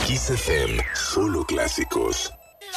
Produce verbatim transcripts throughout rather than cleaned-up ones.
Kiss F M, solo clásicos.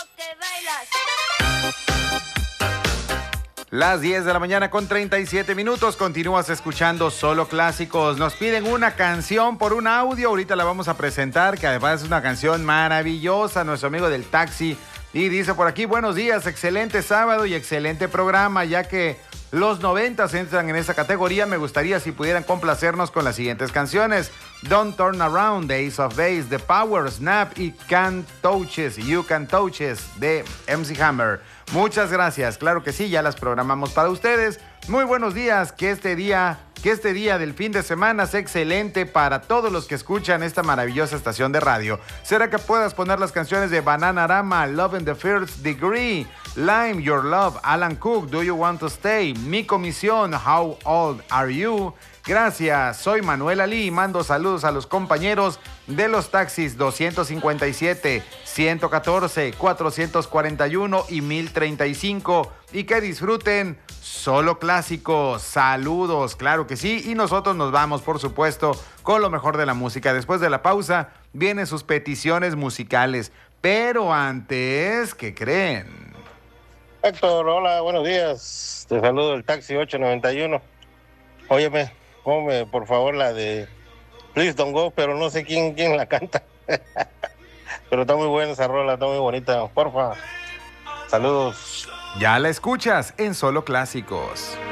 Las diez de la mañana con treinta y siete minutos, continúas escuchando Solo Clásicos. Nos piden una canción por un audio, ahorita la vamos a presentar, que además es una canción maravillosa, nuestro amigo del taxi. Y dice por aquí, buenos días, excelente sábado y excelente programa, ya que los noventas entran en esa categoría, me gustaría si pudieran complacernos con las siguientes canciones. Don't Turn Around, de Ace of Base, The Power, Snap y Can't Touches, You Can Touches, de M C Hammer. Muchas gracias, claro que sí, ya las programamos para ustedes. Muy buenos días, que este día, que este día del fin de semana sea excelente para todos los que escuchan esta maravillosa estación de radio. ¿Será que puedas poner las canciones de Bananarama, Love in the First Degree, Lime, Your Love, Alan Cook, Do You Want to Stay, Mi Comisión, How Old Are You? Gracias, soy Manuel Ali y mando saludos a los compañeros de los taxis doscientos cincuenta y siete, ciento catorce, cuatrocientos cuarenta y uno y mil treinta y cinco y que disfruten Solo Clásicos. Saludos, claro que sí, y nosotros nos vamos, por supuesto, con lo mejor de la música. Después de la pausa vienen sus peticiones musicales, pero antes, ¿qué creen? Héctor, hola, buenos días. Te saludo el taxi ocho noventa y uno. Óyeme, ponme por favor la de Please Don't Go, pero no sé quién, quién la canta. Pero está muy buena esa rola, está muy bonita. Porfa, saludos. Ya la escuchas en Solo Clásicos.